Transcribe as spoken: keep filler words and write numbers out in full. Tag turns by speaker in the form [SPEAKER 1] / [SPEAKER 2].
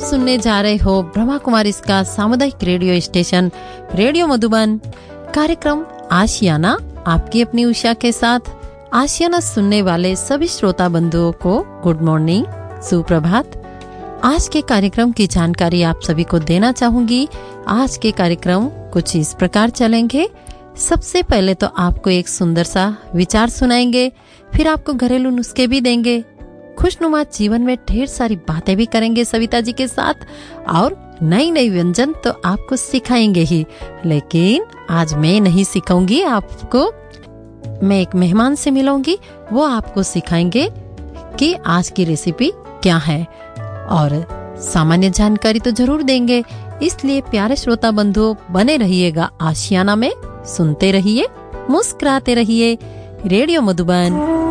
[SPEAKER 1] सुनने जा रहे हो ब्रह्मा कुमारी इसका सामुदायिक रेडियो स्टेशन रेडियो मधुबन। कार्यक्रम आशियाना आपकी अपनी उषा के साथ। आशियाना सुनने वाले सभी श्रोता बंधुओं को गुड मॉर्निंग, सुप्रभात। आज के कार्यक्रम की जानकारी आप सभी को देना चाहूंगी। आज के कार्यक्रम कुछ इस प्रकार चलेंगे। सबसे पहले तो आपको एक सुंदर सा विचार सुनाएंगे, फिर आपको घरेलू नुस्खे भी देंगे। खुशनुमा जीवन में ढेर सारी बातें भी करेंगे सविता जी के साथ, और नई नई व्यंजन तो आपको सिखाएंगे ही। लेकिन आज मैं नहीं सिखाऊंगी आपको, मैं एक मेहमान से मिलूंगी, वो आपको सिखाएंगे कि आज की रेसिपी क्या है, और सामान्य जानकारी तो जरूर देंगे। इसलिए प्यारे श्रोता बंधुओं, बने रहिएगा आशियाना में, सुनते रहिए, मुस्कुराते रहिए। रेडियो मधुबन